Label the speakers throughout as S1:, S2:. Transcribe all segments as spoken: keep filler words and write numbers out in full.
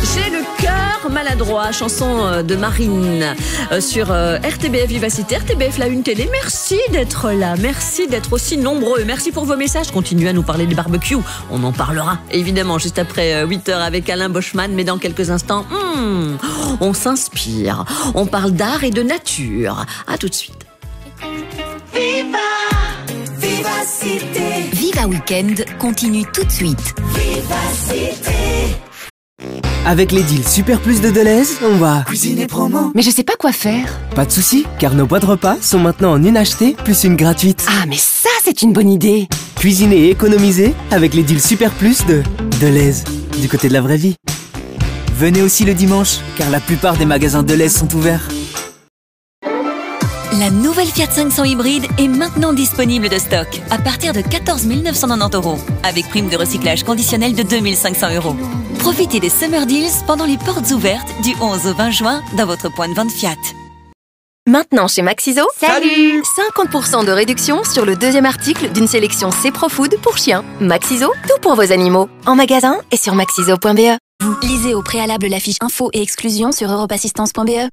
S1: J'ai le cœur maladroit, chanson de Marine euh, sur euh, R T B F Vivacité, R T B F La Une Télé. Merci d'être là, merci d'être aussi nombreux. Merci pour vos messages. Continuez à nous parler des barbecues. On en parlera évidemment juste après euh, huit heures avec Alain Boschman. Mais dans quelques instants, hmm, on s'inspire. On parle d'art et de nature. À tout de suite.
S2: Viva Vivacité.
S3: Viva Weekend continue tout de suite.
S2: Vivacité.
S4: Avec les deals Super Plus de Deleuze, on va
S2: Cuisine et promo.
S3: Mais je sais pas quoi faire.
S4: Pas de soucis, car nos boîtes repas sont maintenant en une achetée plus une gratuite.
S3: Ah, mais ça, c'est une bonne idée.
S4: Cuisiner et économiser avec les deals Super Plus de Deleuze, du côté de la vraie vie. Venez aussi le dimanche, car la plupart des magasins Deleuze sont ouverts.
S3: La nouvelle Fiat cinq cents hybride est maintenant disponible de stock à partir de quatorze mille neuf cent quatre-vingt-dix euros avec prime de recyclage conditionnelle de deux mille cinq cents euros. Profitez des Summer Deals pendant les portes ouvertes du onze au vingt juin dans votre point de vente Fiat.
S5: Maintenant chez Maxiso,
S6: Salut
S5: cinquante pour cent de réduction sur le deuxième article d'une sélection C-Pro-Food pour chiens. Maxiso, tout pour vos animaux. En magasin et sur maxiso point b e.
S7: Lisez au préalable la fiche info et exclusion sur europassistance point b e.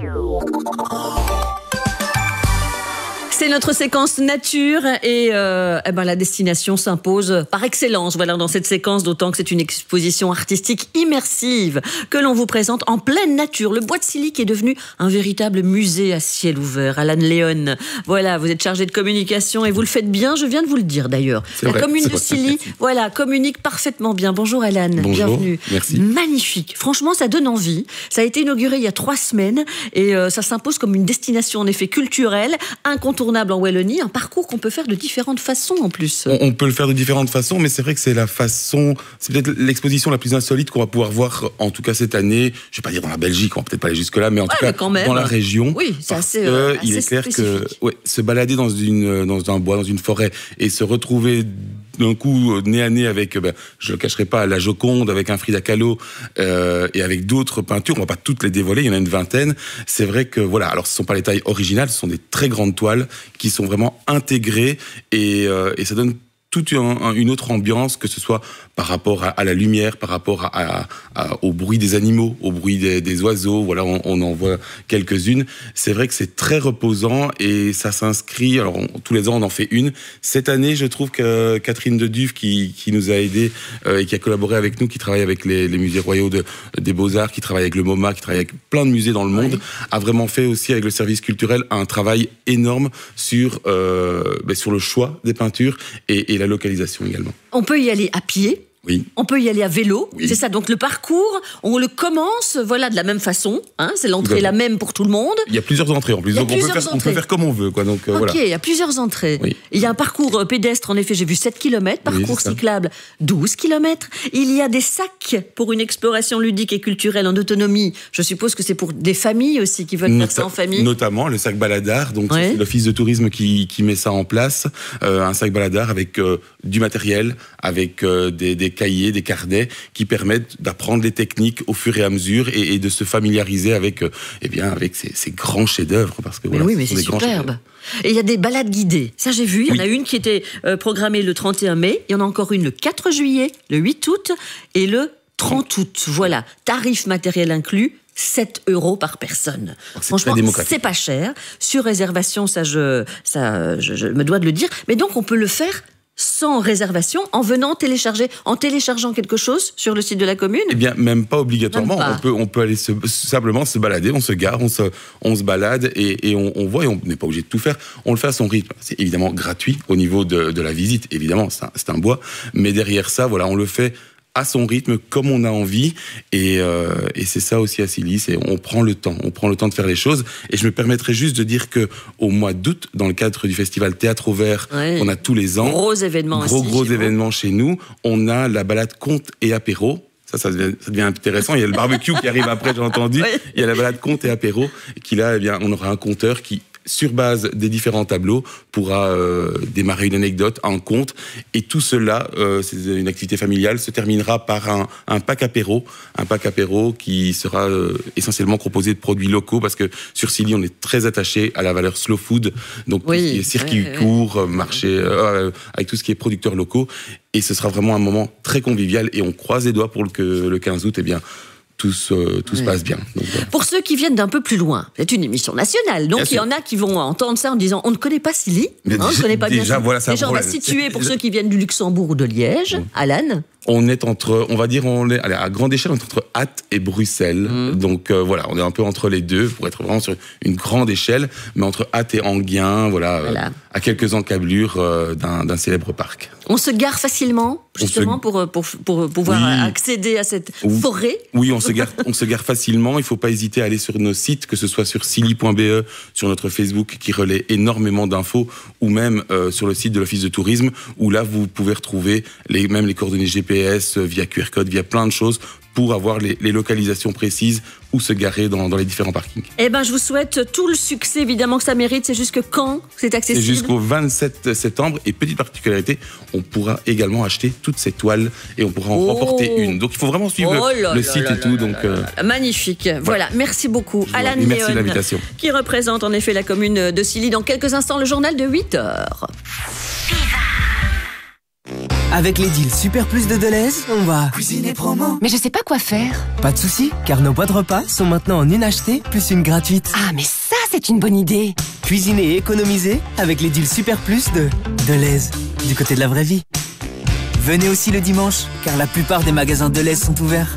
S1: C'est notre séquence nature et, euh, eh ben, la destination s'impose par excellence. Voilà, dans cette séquence, d'autant que c'est une exposition artistique immersive que l'on vous présente en pleine nature. Le bois de Silic est devenu un véritable musée à ciel ouvert. Alan Léon, voilà, vous êtes chargé de communication et vous le faites bien. Je viens de vous le dire d'ailleurs.
S8: C'est
S1: La
S8: vrai,
S1: commune
S8: c'est
S1: de
S8: vrai.
S1: Silic, voilà, communique parfaitement bien. Bonjour Alan,
S8: Bonjour,
S1: bienvenue.
S8: merci.
S1: Magnifique. Franchement, ça donne envie. Ça a été inauguré il y a trois semaines et euh, ça s'impose comme une destination en effet culturelle, incontournable en Wallonie, un parcours qu'on peut faire de différentes façons en plus.
S8: On, on peut le faire de différentes façons, mais c'est vrai que c'est la façon, c'est peut-être l'exposition la plus insolite qu'on va pouvoir voir, en tout cas cette année. Je vais pas dire dans la Belgique, on va peut-être pas aller jusque là, mais en
S1: Ouais,
S8: tout cas
S1: mais quand même.
S8: dans la région.
S1: Oui, c'est
S8: parce
S1: assez,
S8: que
S1: euh,
S8: il
S1: assez
S8: est clair que
S1: spécifique.
S8: ouais, se balader dans une dans un bois, dans une forêt, et se retrouver d'un coup nez à nez avec, ben, je le cacherai pas, la Joconde, avec un Frida Kahlo euh, et avec d'autres peintures. On va pas toutes les dévoiler, il y en a une vingtaine. C'est vrai que voilà, alors ce sont pas les tailles originales, ce sont des très grandes toiles qui sont vraiment intégrées et, euh, et ça donne toute un, un, une autre ambiance, que ce soit par rapport à, à la lumière, par rapport à, à, à, au bruit des animaux, au bruit des, des oiseaux. Voilà, on, on en voit quelques-unes. C'est vrai que c'est très reposant et ça s'inscrit. Alors, on, tous les ans, on en fait une. Cette année, je trouve que Catherine Deduve, qui, qui nous a aidés euh, et qui a collaboré avec nous, qui travaille avec les, les musées royaux de, des Beaux-Arts, qui travaille avec le MoMA, qui travaille avec plein de musées dans le monde, ouais. a vraiment fait aussi avec le service culturel un travail énorme sur, euh, ben, sur le choix des peintures et, et la localisation également.
S1: On peut y aller à pied.
S8: Oui.
S1: On peut y aller à vélo,
S8: oui.
S1: C'est ça. Donc le parcours, on le commence, voilà, de la même façon. Hein, c'est l'entrée la même pour tout le monde.
S8: Il y a plusieurs entrées en plus. Donc on peut, faire, on peut faire comme on veut, quoi. Donc euh,
S1: ok,
S8: voilà.
S1: Il y a plusieurs entrées. Oui. Il y a un parcours pédestre, en effet, j'ai vu sept kilomètres, parcours oui, cyclable douze kilomètres. Il y a des sacs pour une exploration ludique et culturelle en autonomie. Je suppose que c'est pour des familles aussi qui veulent Nota- faire ça en famille.
S8: Notamment le sac baladard. Donc ouais. c'est l'office de tourisme qui, qui met ça en place. Euh, un sac baladard avec euh, du matériel, avec euh, des, des cahiers, des carnets qui permettent d'apprendre les techniques au fur et à mesure et, et de se familiariser avec, euh, eh bien, avec ces, ces grands chefs-d'œuvre. Parce que, voilà,
S1: mais oui, mais c'est superbe. Et il y a des balades guidées. Ça, j'ai vu. Il y oui. en a une qui était euh, programmée le trente et un mai. Il y en a encore une le quatre juillet, le huit août et le trente août. Voilà. Tarif matériel inclus. sept euros par personne.
S8: C'est
S1: Franchement, c'est pas cher. Sur réservation, ça, je, ça je, je me dois de le dire. Mais donc, on peut le faire sans réservation, en venant télécharger, en téléchargeant quelque chose sur le site de la commune?
S8: Eh bien, même pas obligatoirement.
S1: Même pas.
S8: On peut, on peut aller se, simplement se balader, on se gare, on se, on se balade et, et on, on voit et on n'est pas obligé de tout faire. On le fait à son rythme. C'est évidemment gratuit au niveau de, de la visite, évidemment, c'est un, c'est un bois. Mais derrière ça, voilà, on le fait à son rythme, comme on a envie, et, euh, et c'est ça aussi à Silly, c'est on prend le temps, on prend le temps de faire les choses. Et je me permettrai juste de dire que au mois d'août, dans le cadre du festival Théâtre au Vert,
S1: ouais.
S8: on a tous les ans,
S1: gros événements,
S8: gros
S1: aussi,
S8: gros événements chez nous. On a la balade conte et apéro. Ça, ça devient, ça devient intéressant. Il y a le barbecue qui arrive après, j'ai entendu. Ouais. Il y a la balade conte et apéro, et qui là, eh bien, on aura un conteur qui, sur base des différents tableaux, pourra euh, démarrer une anecdote, un conte, et tout cela, euh, c'est une activité familiale, se terminera par un, un pack apéro, un pack apéro qui sera euh, essentiellement composé de produits locaux, parce que sur Silly, on est très attaché à la valeur slow food, donc oui, tout ce qui est circuit ouais, court, ouais. marché, euh, avec tout ce qui est producteurs locaux, et ce sera vraiment un moment très convivial, et on croise les doigts pour que le quinze août, eh bien, tout, se, tout oui. se passe bien. Donc, voilà.
S1: Pour ceux qui viennent d'un peu plus loin, c'est une émission nationale, donc bien il y sûr. en a qui vont entendre ça en disant on ne connaît pas Silly, hein, on ne connaît pas
S8: déjà,
S1: bien
S8: voilà,
S1: déjà on va situer pour ceux qui viennent du Luxembourg ou de Liège, oui. Alan.
S8: On est entre, on va dire, on est allez, à grande échelle, on est entre Ath et Bruxelles. Mmh. Donc euh, voilà, on est un peu entre les deux pour être vraiment sur une grande échelle, mais entre Ath et Enghien, voilà, voilà. Euh, à quelques encablures euh, d'un, d'un célèbre parc.
S1: On se gare facilement, justement, se... pour, pour, pour pouvoir oui. accéder à cette
S8: oui.
S1: forêt.
S8: Oui, on se gare, on se gare facilement. Il ne faut pas hésiter à aller sur nos sites, que ce soit sur silly point b e, sur notre Facebook qui relaie énormément d'infos, ou même euh, sur le site de l'Office de tourisme, où là, vous pouvez retrouver les, même les coordonnées G P S, via Q R code, via plein de choses pour avoir les, les localisations précises où se garer dans, dans les différents parkings.
S1: Eh ben, je vous souhaite tout le succès, évidemment, que ça mérite. C'est jusque quand c'est accessible ?
S8: C'est jusqu'au vingt-sept septembre. Et petite particularité, on pourra également acheter toutes ces toiles et on pourra en oh. remporter une. Donc, il faut vraiment suivre oh le, le site là et tout. Là donc, là là
S1: euh... Magnifique. Voilà. voilà. Merci beaucoup. Alan
S8: Merci de l'invitation.
S1: Qui représente en effet la commune de Silly. Dans quelques instants, le journal de huit heures.
S4: Avec les deals Super Plus de Deleuze, on va
S2: cuisiner promo.
S5: Mais je sais pas quoi faire.
S4: Pas de soucis, car nos boîtes repas sont maintenant en une achetée plus une gratuite.
S5: Ah, mais ça, c'est une bonne idée.
S4: Cuisiner et économiser avec les deals Super Plus de Deleuze, du côté de la vraie vie. Venez aussi le dimanche, car la plupart des magasins Deleuze sont ouverts.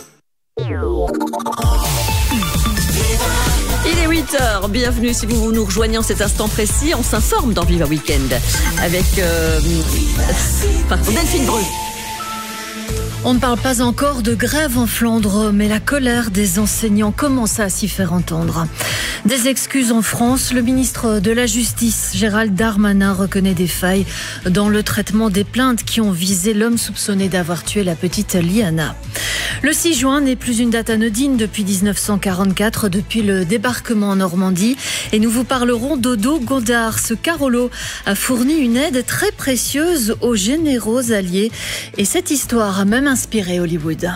S1: Il est huit heures, bienvenue si vous nous rejoignez en cet instant précis. On s'informe dans Viva Weekend avec euh, pardon, Delphine Breu.
S6: On ne parle pas encore de grève en Flandre, mais la colère des enseignants commence à s'y faire entendre. Des excuses en France, le ministre de la Justice, Gérald Darmanin, reconnaît des failles dans le traitement des plaintes qui ont visé l'homme soupçonné d'avoir tué la petite Liana. Le six juin n'est plus une date anodine depuis dix-neuf cent quarante-quatre, depuis le débarquement en Normandie. Et nous vous parlerons d'Odo Godard. Ce Carolo a fourni une aide très précieuse aux généraux alliés. Et cette histoire a même inspiré Hollywood.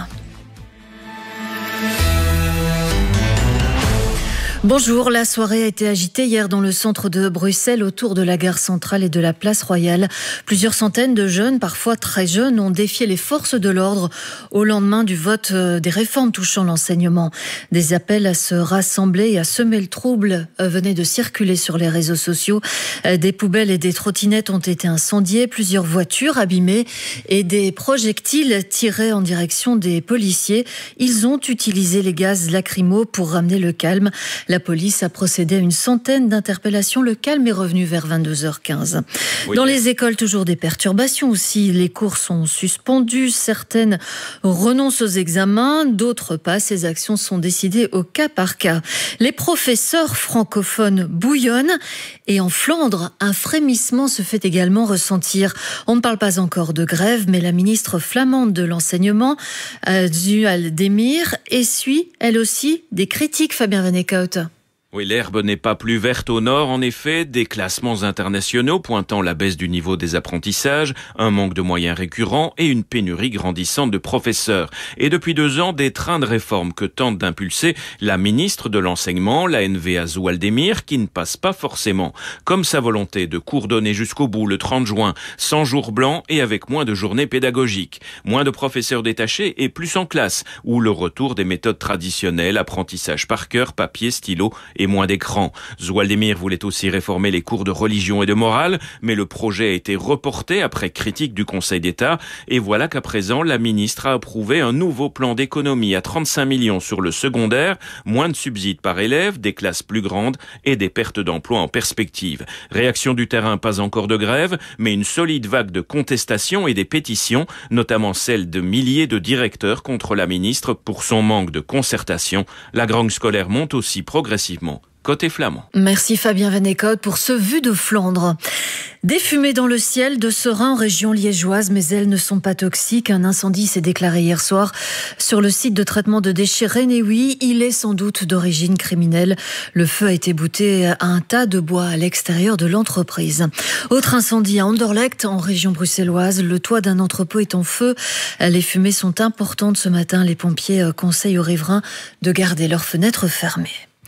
S6: Bonjour, la soirée a été agitée hier dans le centre de Bruxelles autour de la gare centrale et de la place Royale. Plusieurs centaines de jeunes, parfois très jeunes, ont défié les forces de l'ordre au lendemain du vote des réformes touchant l'enseignement. Des appels à se rassembler et à semer le trouble venaient de circuler sur les réseaux sociaux. Des poubelles et des trottinettes ont été incendiées, plusieurs voitures abîmées et des projectiles tirés en direction des policiers. Ils ont utilisé les gaz lacrymaux pour ramener le calme. La police a procédé à une centaine d'interpellations. Le calme est revenu vers vingt-deux heures quinze. Oui. Dans les écoles, toujours des perturbations aussi. Les cours sont suspendus. Certaines renoncent aux examens, d'autres pas. Ces actions sont décidées au cas par cas. Les professeurs francophones bouillonnent. Et en Flandre, un frémissement se fait également ressentir. On ne parle pas encore de grève, mais la ministre flamande de l'enseignement, Zual Demir, essuie, elle aussi, des critiques, Fabien Van Eekhout.
S9: Oui, l'herbe n'est pas plus verte au nord, en effet. Des classements internationaux pointant la baisse du niveau des apprentissages, un manque de moyens récurrents et une pénurie grandissante de professeurs. Et depuis deux ans, des trains de réforme que tente d'impulser la ministre de l'enseignement, la N V A Zual Demir, qui ne passe pas forcément, comme sa volonté de coordonner jusqu'au bout le trente juin, sans jour blanc et avec moins de journées pédagogiques, moins de professeurs détachés et plus en classe, ou le retour des méthodes traditionnelles, apprentissage par cœur, papier, stylo et moins d'écran. Zual Demir voulait aussi réformer les cours de religion et de morale, mais le projet a été reporté après critique du Conseil d'État. Et voilà qu'à présent, la ministre a approuvé un nouveau plan d'économie à trente-cinq millions sur le secondaire, moins de subsides par élève, des classes plus grandes et des pertes d'emplois en perspective. Réaction du terrain, pas encore de grève, mais une solide vague de contestations et des pétitions, notamment celle de milliers de directeurs contre la ministre pour son manque de concertation. La grogne scolaire monte aussi progressivement côté flamand.
S6: Merci Fabien Van Eekhout pour ce Vu de Flandre. Des fumées dans le ciel de Serein en région liégeoise, mais elles ne sont pas toxiques. Un incendie s'est déclaré hier soir sur le site de traitement de déchets Renéouy. Il est sans doute d'origine criminelle. Le feu a été bouté à un tas de bois à l'extérieur de l'entreprise. Autre incendie à Anderlecht, en région bruxelloise. Le toit d'un entrepôt est en feu. Les fumées sont importantes ce matin. Les pompiers conseillent aux riverains de garder leurs fenêtres fermées.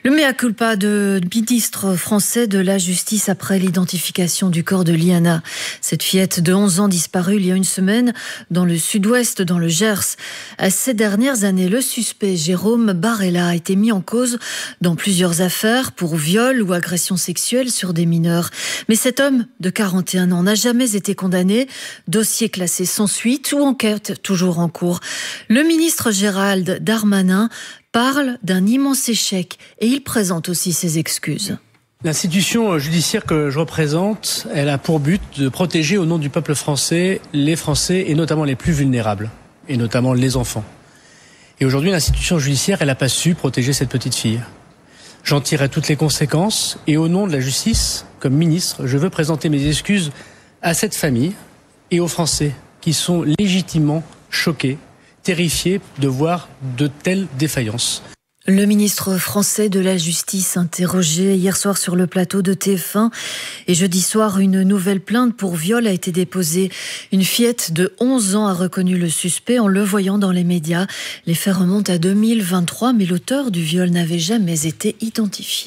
S6: Le mea culpa de ministre français de la Justice après l'identification du corps de Liana. Cette fillette de onze ans disparue il y a une semaine dans le sud-ouest, dans le Gers. Ces dernières années, le suspect Jérôme Barella a été mis en cause dans plusieurs affaires pour viol ou agression sexuelle sur des mineurs. Mais cet homme de quarante et un ans n'a jamais été condamné. Dossier classé sans suite ou enquête toujours en cours. Le ministre Gérald Darmanin parle d'un immense échec et il présente aussi ses excuses.
S10: L'institution judiciaire que je représente, elle a pour but de protéger au nom du peuple français les Français et notamment les plus vulnérables, et notamment les enfants. Et aujourd'hui, l'institution judiciaire, elle n'a pas su protéger cette petite fille. J'en tirerai toutes les conséquences et au nom de la justice, comme ministre, je veux présenter mes excuses à cette famille et aux Français qui sont légitimement choqués, terrifiés de voir de telles défaillances.
S6: Le ministre français de la Justice interrogé hier soir sur le plateau de T F un et jeudi soir, une nouvelle plainte pour viol a été déposée. Une fillette de onze ans a reconnu le suspect en le voyant dans les médias. Les faits remontent à deux mille vingt-trois, mais l'auteur du viol n'avait jamais été identifié.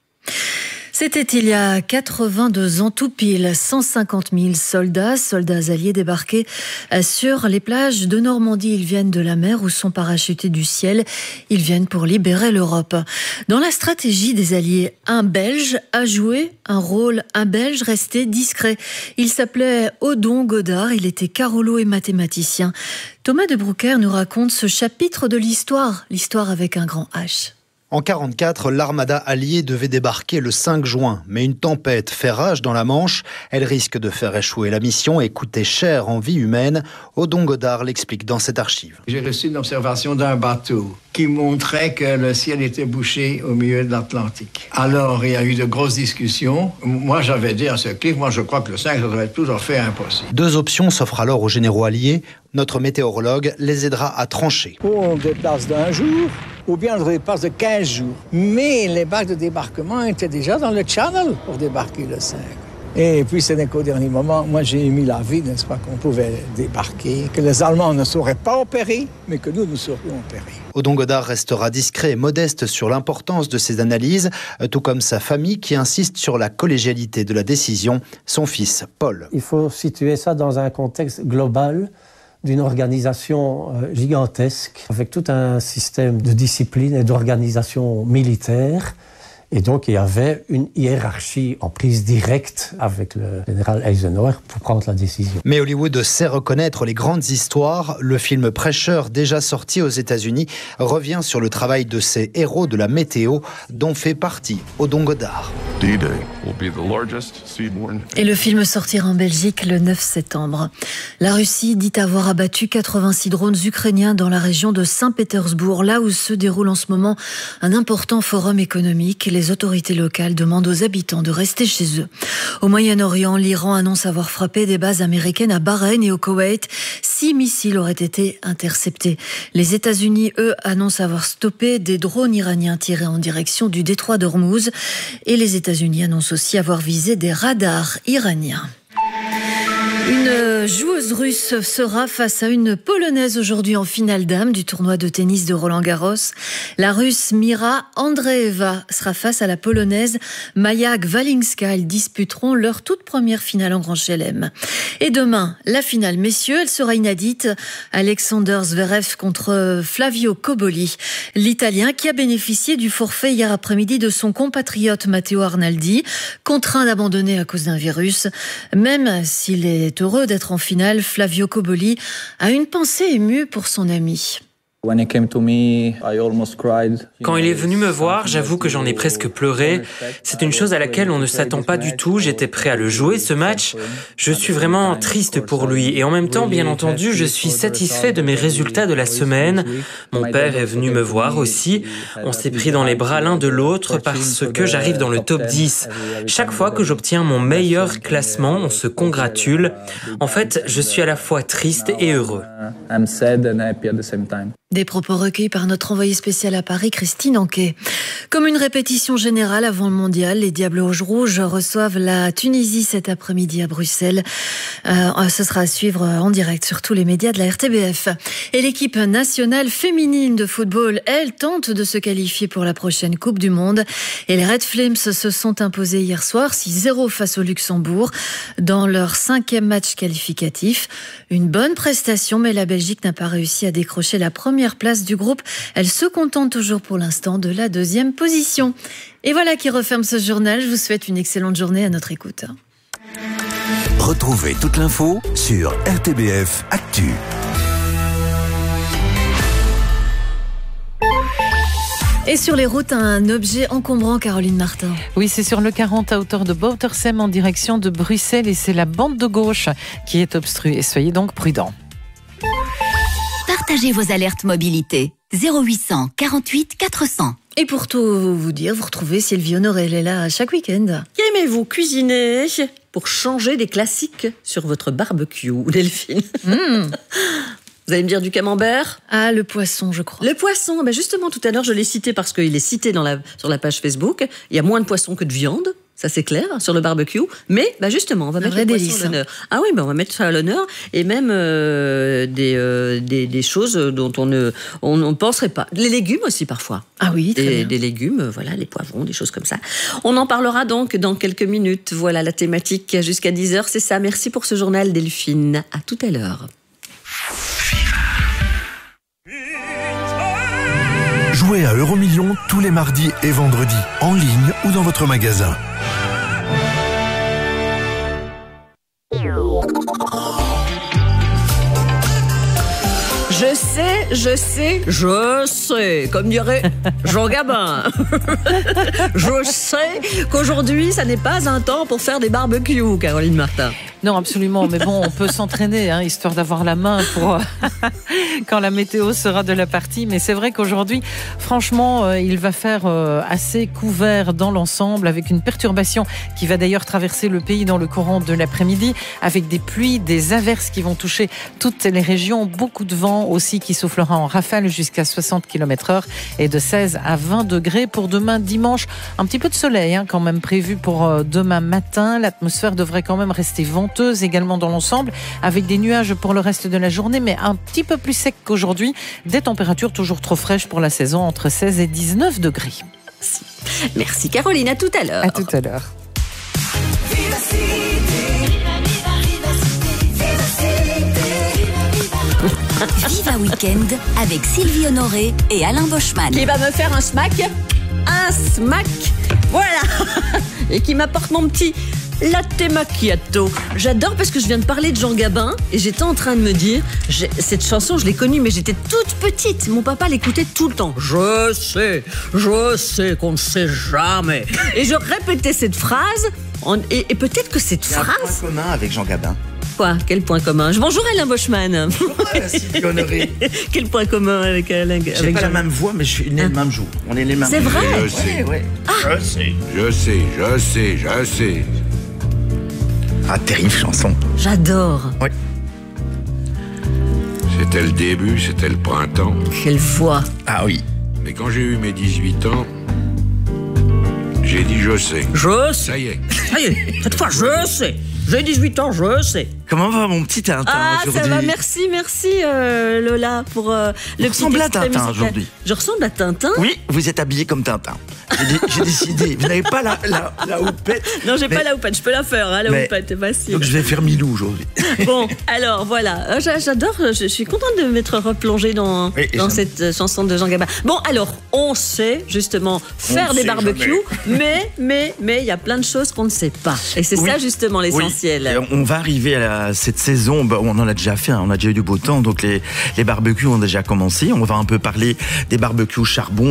S6: C'était il y a quatre-vingt-deux ans, tout pile, cent cinquante mille soldats, soldats alliés débarqués sur les plages de Normandie. Ils viennent de la mer ou sont parachutés du ciel. Ils viennent pour libérer l'Europe. Dans la stratégie des Alliés, un Belge a joué un rôle, un Belge resté discret. Il s'appelait Odon Godard, il était carolo et mathématicien. Thomas de Broucker nous raconte ce chapitre de l'histoire, l'histoire avec un grand H.
S11: En quarante-quatre, l'armada alliée devait débarquer le cinq juin, mais une tempête fait rage dans la Manche. Elle risque de faire échouer la mission et coûter cher en vie humaine. Odon Godard l'explique dans cette archive.
S12: J'ai reçu une observation d'un bateau qui montrait que le ciel était bouché au milieu de l'Atlantique. Alors, il y a eu de grosses discussions. Moi, j'avais dit à ce clip, moi, je crois que le cinq, ça doit être tout à fait impossible.
S11: Deux options s'offrent alors aux généraux alliés. Notre météorologue les aidera à trancher.
S12: Ou on déplace d'un jour, ou bien on dépasse de quinze jours. Mais les bacs de débarquement étaient déjà dans le Channel pour débarquer le cinq. Et puis ce n'est qu'au dernier moment, moi j'ai émis l'avis, n'est-ce pas, qu'on pouvait débarquer, que les Allemands ne sauraient pas opérer, mais que nous, nous saurions opérer.
S11: Odon Godard restera discret et modeste sur l'importance de ses analyses, tout comme sa famille qui insiste sur la collégialité de la décision, son fils Paul.
S13: Il faut situer ça dans un contexte global d'une organisation gigantesque, avec tout un système de discipline et d'organisation militaire. Et donc, il y avait une hiérarchie en prise directe avec le général Eisenhower pour prendre la décision.
S11: Mais Hollywood sait reconnaître les grandes histoires. Le film Prêcheur, déjà sorti aux États-Unis, revient sur le travail de ces héros de la météo, dont fait partie Odon Godard.
S6: Et le film sortira en Belgique le neuf septembre. La Russie dit avoir abattu quatre-vingt-six drones ukrainiens dans la région de Saint-Pétersbourg, là où se déroule en ce moment un important forum économique. Les autorités locales demandent aux habitants de rester chez eux. Au Moyen-Orient, l'Iran annonce avoir frappé des bases américaines à Bahreïn et au Koweït. Six missiles auraient été interceptés. Les États-Unis, eux, annoncent avoir stoppé des drones iraniens tirés en direction du détroit d'Ormuz. Et les États-Unis annoncent aussi avoir visé des radars iraniens. Une joueuse russe sera face à une Polonaise aujourd'hui en finale dames du tournoi de tennis de Roland-Garros. La Russe Mira Andreeva sera face à la Polonaise Maja Gwalinska. Ils disputeront leur toute première finale en Grand Chelem. Et demain, la finale messieurs, elle sera inédite. Alexander Zverev contre Flavio Cobolli. L'Italien qui a bénéficié du forfait hier après-midi de son compatriote Matteo Arnaldi, contraint d'abandonner à cause d'un virus. Même s'il est heureux d'être en finale, Flavio Cobolli a une pensée émue pour son ami.
S14: Quand il est venu me voir, j'avoue que j'en ai presque pleuré. C'est une chose à laquelle on ne s'attend pas du tout. J'étais prêt à le jouer, ce match. Je suis vraiment triste pour lui. Et en même temps, bien entendu, je suis satisfait de mes résultats de la semaine. Mon père est venu me voir aussi. On s'est pris dans les bras l'un de l'autre parce que j'arrive dans le top dix. Chaque fois que j'obtiens mon meilleur classement, on se congratule. En fait, je suis à la fois triste et heureux.
S6: Des propos recueillis par notre envoyée spéciale à Paris, Christine Anquet. Comme une répétition générale avant le mondial, les Diables Rouges reçoivent la Tunisie cet après-midi à Bruxelles. Euh, ce sera à suivre en direct sur tous les médias de la R T B F. Et l'équipe nationale féminine de football, elle, tente de se qualifier pour la prochaine Coupe du Monde. Et les Red Flames se sont imposés hier soir six zéro face au Luxembourg dans leur cinquième match qualificatif. Une bonne prestation, mais la Belgique n'a pas réussi à décrocher la première place du groupe. Elle se contente toujours pour l'instant de la deuxième position. Et voilà qui referme ce journal. Je vous souhaite une excellente journée à notre écoute.
S15: Retrouvez toute l'info sur R T B F Actu.
S6: Et sur les routes, un objet encombrant, Caroline Martin.
S16: Oui, c'est sur le quarante à hauteur de Boutersem en direction de Bruxelles et c'est la bande de gauche qui est obstruée. Soyez donc prudents.
S3: Partagez vos alertes mobilité. zéro huit cent quarante-huit quatre cents.
S6: Et pour tout vous dire, vous retrouvez Sylvie Honoré, elle est là chaque week-end.
S1: Qu'aimez-vous cuisiner pour changer des classiques sur votre barbecue, Delphine? mmh. Vous allez me dire du camembert?
S6: Ah, le poisson, je crois.
S1: Le poisson, ben justement, tout à l'heure, je l'ai cité parce qu'il est cité dans la, sur la page Facebook. Il y a moins de poisson que de viande. Ça, c'est clair, sur le barbecue. Mais, bah justement, on va un mettre le poisson délice, à l'honneur. Ah oui, bah on va mettre ça à l'honneur. Et même euh, des, euh, des, des choses dont on ne on, on penserait pas. Les légumes aussi, parfois.
S6: Ah oui, très
S1: des,
S6: bien.
S1: Des légumes, voilà, les poivrons, des choses comme ça. On en parlera donc dans quelques minutes. Voilà, la thématique jusqu'à dix heures, c'est ça. Merci pour ce journal, Delphine. À tout à l'heure.
S15: Jouez à Euromillions tous les mardis et vendredis, en ligne ou dans votre magasin.
S1: Je sais, je sais, je sais, comme dirait Jean Gabin. Je sais qu'aujourd'hui, ça n'est pas un temps pour faire des barbecues, Caroline Martin.
S16: Non, absolument, mais bon, on peut s'entraîner, hein, histoire d'avoir la main pour quand la météo sera de la partie. Mais c'est vrai qu'aujourd'hui, franchement, euh, il va faire euh, assez couvert dans l'ensemble, avec une perturbation qui va d'ailleurs traverser le pays dans le courant de l'après-midi, avec des pluies, des averses qui vont toucher toutes les régions, beaucoup de vent aussi qui soufflera en rafale jusqu'à soixante kilomètres heure et de seize à vingt degrés pour demain dimanche. Un petit peu de soleil hein, quand même prévu pour euh, demain matin. L'atmosphère devrait quand même rester venteuse également dans l'ensemble, avec des nuages pour le reste de la journée, mais un petit peu plus sec qu'aujourd'hui. Des températures toujours trop fraîches pour la saison, entre seize et dix-neuf degrés.
S1: Merci, Merci Caroline, à tout à l'heure.
S16: À tout à l'heure.
S3: Viva Weekend avec Sylvie Honoré et Alain Boschman.
S1: Qui va me faire un smack, un smack, voilà, et qui m'apporte mon petit latte macchiato. J'adore parce que je viens de parler de Jean Gabin et j'étais en train de me dire, cette chanson je l'ai connue mais j'étais toute petite. Mon papa l'écoutait tout le temps. Je sais, je sais qu'on ne sait jamais. Et je répétais cette phrase en, et, et peut-être que cette phrase.
S17: Il y a un point commun avec Jean Gabin.
S1: Quoi? Quel point commun? Bonjour Alain Boschman.
S17: Bonjour Sylvie Honoré.
S1: Quel point commun avec Alain?
S17: J'ai
S1: avec
S17: pas
S1: Jean...
S17: la même voix, mais je suis né le même jour. On est les mêmes.
S1: C'est vrai?
S17: Je sais, ouais, ouais.
S1: Ah.
S17: Je sais.
S18: Je sais, je sais, je sais.
S17: Ah, terrible chanson.
S1: J'adore.
S17: Oui.
S18: C'était le début, c'était le printemps.
S1: Quelle voix.
S17: Ah oui.
S18: Mais quand j'ai eu mes dix-huit ans, j'ai dit je sais.
S1: Je sais.
S18: Ça y est.
S1: Ça y est, cette fois je sais. J'ai dix-huit ans, je sais.
S17: Comment va mon petit Tintin
S1: ah,
S17: aujourd'hui?
S1: Ah, ça va, merci, merci euh, Lola pour euh, le
S17: Vous
S1: petit
S17: ressemblez à
S1: extrait
S17: Tintin
S1: musical.
S17: aujourd'hui.
S1: Je ressemble à Tintin?
S17: Oui, vous êtes habillé comme Tintin. J'ai, j'ai décidé, vous n'avez pas la, la, la houppette.
S1: Non, j'ai
S17: mais...
S1: pas la houppette, je peux la faire, hein, la
S17: mais...
S1: houppette, c'est facile.
S17: Donc je vais faire Milou aujourd'hui.
S1: Bon, alors voilà, j'adore, je suis contente de m'être replongée dans, oui, dans cette chanson de Jean Gabin. Bon, alors, on sait justement faire on des barbecues, mais mais mais il y a plein de choses qu'on ne sait pas. Et c'est oui. ça justement l'essentiel.
S17: Oui. On va arriver à la, cette saison, bah, on en a déjà fait, hein, on a déjà eu du beau temps, donc les, les barbecues ont déjà commencé. On va un peu parler des barbecues charbon,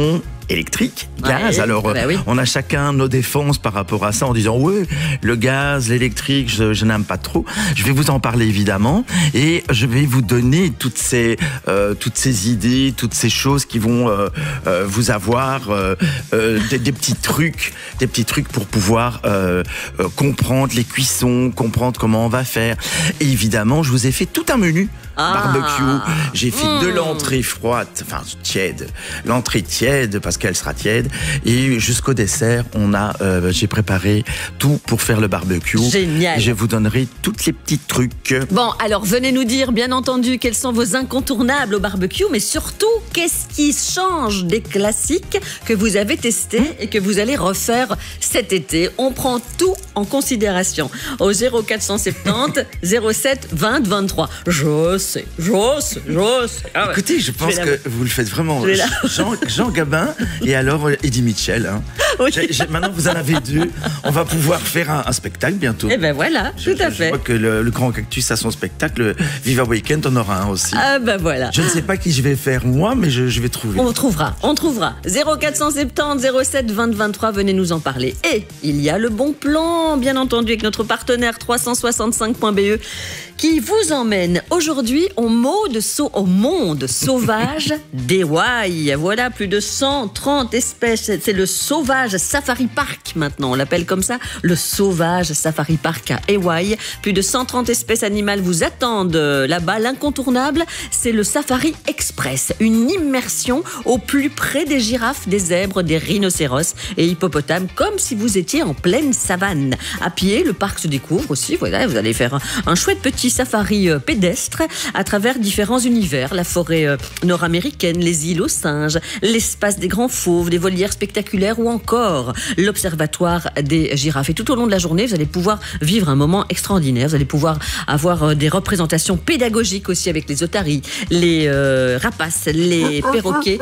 S17: électrique, gaz.
S1: Ouais,
S17: Alors,
S1: bah oui.
S17: on a chacun nos défenses par rapport à ça en disant ouais, le gaz, l'électrique, je, je n'aime pas trop. Je vais vous en parler évidemment et je vais vous donner toutes ces euh, toutes ces idées, toutes ces choses qui vont euh, euh, vous avoir euh, euh, des, des petits trucs, des petits trucs pour pouvoir euh, euh, comprendre les cuissons, comprendre comment on va faire. Et évidemment, je vous ai fait tout un menu.
S1: Ah.
S17: Barbecue, j'ai fait
S1: Mmh.
S17: de l'entrée froide, enfin tiède, l'entrée tiède parce qu'elle sera tiède, et jusqu'au dessert, on a, euh, j'ai préparé tout pour faire le barbecue.
S1: Génial.
S17: Et je vous donnerai tous les petits trucs.
S1: Bon, alors venez nous dire, bien entendu, quels sont vos incontournables au barbecue, mais surtout, qu'est-ce qui change des classiques que vous avez testés et que vous allez refaire cet été. On prend tout en considération au zéro quatre cent soixante-dix zéro sept vingt vingt-trois. Je sais, je sais, je sais. Ah ouais.
S17: Écoutez, je pense
S1: vais
S17: que
S1: la-
S17: vous le faites vraiment.
S1: Je vais la-
S17: Jean, Jean Gabin et alors euh, Eddie Mitchell. Hein.
S1: Oui.
S17: J'ai- j'ai- maintenant, vous en avez deux. On va pouvoir faire un, un spectacle bientôt.
S1: Eh ben voilà,
S17: Je-
S1: tout à
S17: je,
S1: fait.
S17: Je vois que le, le Grand Cactus a son spectacle. Le Viva Weekend en aura un aussi.
S1: Ah ben voilà.
S17: Je ne sais pas qui je vais faire moi, mais je, je vais trouver.
S1: On trouvera, on trouvera. zéro quatre cent soixante-dix zéro sept vingt vingt-trois, venez nous en parler. Et il y a le bon plan, bien entendu, avec notre partenaire trois cent soixante-cinq point B E qui vous emmène aujourd'hui au, mode sau- au monde sauvage d'Hawaï. Voilà, plus de cent trente espèces. C'est le Sauvage Safari Park maintenant, on l'appelle comme ça. Le Sauvage Safari Park à Hawaï. Plus de cent trente espèces animales vous attendent euh, là-bas. L'incontournable, c'est le Safari Express. Une immersion au plus près des girafes, des zèbres, des rhinocéros et hippopotames, comme si vous étiez en pleine savane. À pied, le parc se découvre aussi. Voilà, vous allez faire un, un chouette petit safari euh, pédestre à travers différents univers. La forêt euh, nord-américaine, les îles aux singes, l'espace des grands fauves, des volières spectaculaires ou encore l'observatoire des girafes. Et tout au long de la journée, vous allez pouvoir vivre un moment extraordinaire. Vous allez pouvoir avoir euh, des représentations pédagogiques aussi avec les otaries, les euh, rapaces, les perroquets.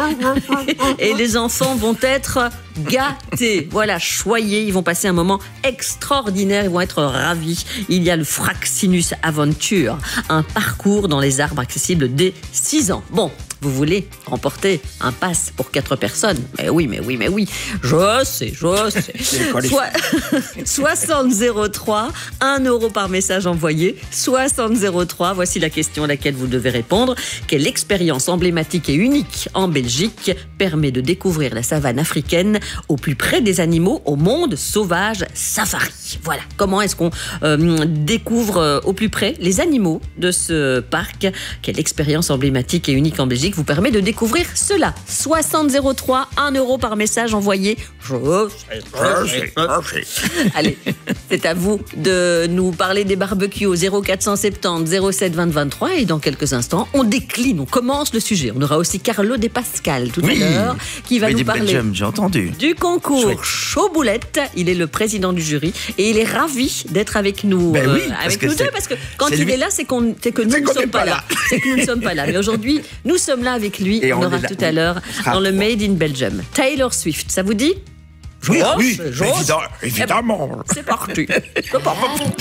S1: Et les enfants vont être gâtés. Voilà, choyés. Ils vont passer un moment extraordinaire. Ils vont être ravis. Il y a le Fraxinus Aventure, un parcours dans les arbres accessible dès six ans. Bon, vous voulez remporter un pass pour quatre personnes? Mais oui, mais oui, mais oui. Je sais, je sais. Soit soixante zéro trois, un euro par message envoyé. soixante zéro trois, voici la question à laquelle vous devez répondre. Quelle expérience emblématique et unique en Belgique permet de découvrir la savane africaine au plus près des animaux au monde sauvage safari? Voilà, comment est-ce qu'on euh, découvre euh, au plus près les animaux de ce parc? Quelle expérience emblématique et unique en Belgique vous permet de découvrir cela? soixante zéro trois, un euro par message envoyé. Je sais, je sais. Allez, c'est à vous de nous parler des barbecues au zéro quatre cent soixante-dix zéro sept vingt vingt-trois et dans quelques instants, on décline, on commence le sujet. On aura aussi Carlo De Pascal tout
S17: Oui.
S1: à l'heure qui va
S17: Made
S1: nous
S17: in
S1: parler
S17: Belgium, j'ai entendu.
S1: du concours
S17: Chouette.
S1: Chaud Boulette. Il est le président du jury et il est ravi d'être avec nous,
S17: Ben oui,
S1: euh,
S17: parce
S1: avec
S17: que
S1: nous deux
S17: c'est-
S1: parce que quand
S17: c'est
S1: il
S17: lui-
S1: est là, c'est qu'on, c'est que nous ne
S17: qu'on
S1: sommes
S17: n'est
S1: pas
S17: pas
S1: là.
S17: là.
S1: C'est que nous ne sommes pas là. Mais aujourd'hui, nous sommes là avec lui.
S17: Et
S1: on
S17: on
S1: aura
S17: est là,
S1: tout
S17: oui.
S1: à l'heure
S17: On sera
S1: dans le
S17: trois.
S1: Made in Belgium. Taylor Swift, ça vous dit?
S17: Oui,
S1: Joss,
S17: oui,
S1: Joss.
S17: évidemment,
S1: Eh ben,
S17: évidemment.
S1: c'est parti. C'est parti.